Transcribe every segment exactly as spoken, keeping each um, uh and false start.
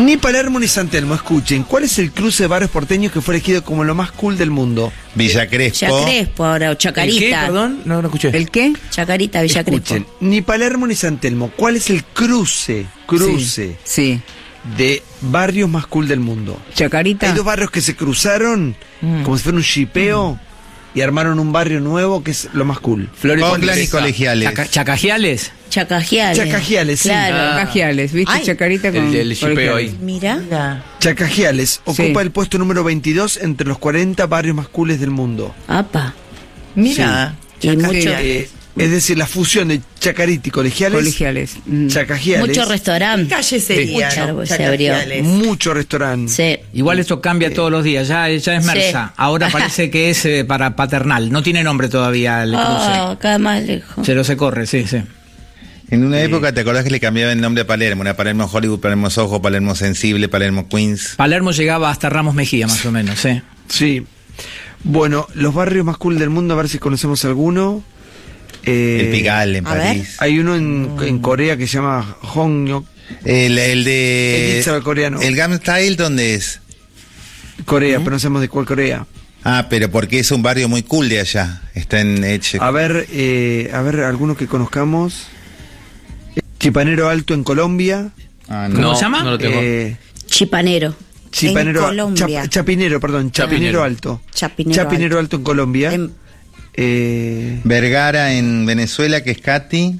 Ni Palermo ni San Telmo, escuchen. ¿Cuál es el cruce de barrios porteños que fue elegido como lo más cool del mundo? Villa Crespo. Villa Crespo ahora, o Chacarita. ¿El qué? Perdón, no, no escuché. ¿El qué? Chacarita, Villa Escuchen, Crespo. ni Palermo ni San Telmo. ¿Cuál es el cruce, cruce Sí. sí. de barrios más cool del mundo? Chacarita. Hay dos barrios que se cruzaron Mm. como si fuera un shipeo y armaron un barrio nuevo que es lo más cool. Flores Oakland y Condesa. Colegiales. Chaca- Chacajiales. Chacajiales. Chacajiales, sí. Claro. Chacajiales, ¿viste? Ay. Chacarita con El, el shipeo Colegiales. ahí. Mira. Chacajiales Sí. ocupa el puesto número veintidós entre los cuarenta barrios más cooles del mundo. Apa. Mira, Sí. Y mucho, Eh, es decir, la fusión de Chacarita y Colegiales. Colegiales. Mm. Chacajiales. mucho restaurante. ¿qué calle sería? Mucha no? se abrió. Chacajiales. Mucho restaurante. Sí. Igual esto cambia todos los días, ya, ya es Mersa. Sí. Ahora parece que es eh, para paternal. No tiene nombre todavía el cruce. Oh, cada más lejos. Pero se corre, sí, sí. En una época, ¿te acordás que le cambiaba el nombre a Palermo? Era Palermo Hollywood, Palermo Soho, Palermo Sensible, Palermo Queens. Palermo llegaba hasta Ramos Mejía, más o menos, sí. Sí. Bueno, los barrios más cool del mundo, a ver si conocemos alguno. Eh, El Pigalle en a ver. París. Hay uno en, en Corea que se llama Hongnyok. El, el El de... Itza coreano. El Gangnam Style, ¿dónde es? Corea, pero no sabemos de cuál Corea. Ah, pero porque es un barrio muy cool de allá. Está en Eche. A ver, eh, a ver, algunos que conozcamos. Chipanero Alto en Colombia. Ah, ¿Cómo no. se llama? No lo tengo. Eh, Chipanero. Chipanero, En Colombia. Chap- Chapinero, perdón, Chapinero, Chapinero. Alto. Chapinero Chapinero Alto en Colombia. En- Eh, Vergara en Venezuela, que es Katy.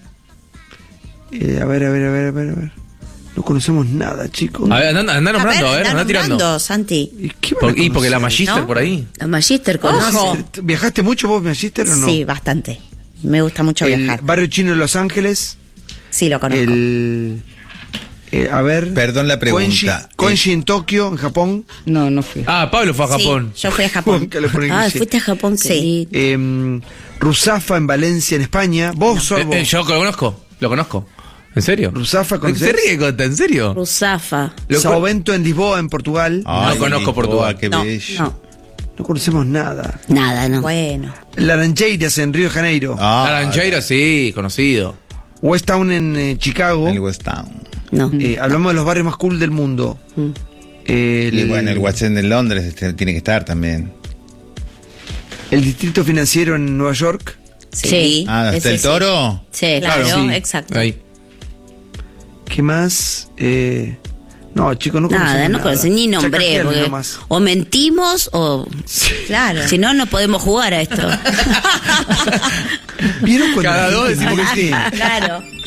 eh, a ver, a ver, a ver, a ver, a ver. No conocemos nada, chicos. A ver, anda, anda nombrando, a ver, anda anda tirando. nombrando, Santi. ¿Y qué van a Por- y porque la conocer? Magister ¿No? por ahí. La Magister conoce. Ojo. ¿Viajaste mucho vos, Magister, o no? Sí, bastante. Me gusta mucho El viajar. barrio chino de Los Ángeles. Sí, lo conozco. El. eh, a ver. Perdón la pregunta. Koenji, Koenji en Tokio, en Japón. No, no fui. Ah, Pablo fue a Sí, Japón. yo fui a Japón. Que le ponen Ah, sí. fuiste a Japón, qué Sí. lindo. Eh, Ruzafa en Valencia, en España. Vos, sos Eh, vos. eh, yo lo conozco, lo conozco. ¿En serio? Ruzafa, ¿Se ¿conocés? ríe, Cota? ¿En serio? Ruzafa. Lo Sao con- Bento en Lisboa, en Portugal. Ay, conozco Lisboa, Portugal. Qué No, bello. no. No conocemos nada. Nada, no. Bueno. Laranjeiras en Río de Janeiro. Ah, Laranjeira, sí, conocido. West Town en eh, Chicago. el West Town. No. Eh, hablamos de los barrios más cool del mundo. Mm. El, Y bueno, el West End de Londres este, tiene que estar también. el distrito financiero en Nueva York. Sí. Ah, ¿está Ese el sí. Toro? Sí, Claro, sí. exacto. Ahí. ¿Qué más? Eh, no, chicos, no Nada, conocemos no nada. conoce ni nombré. Chacajiales Porque nomás. o mentimos o. Claro. Si no, no podemos jugar a esto. ¿Vieron cuando Cada la dos gente decimos que miente? Claro.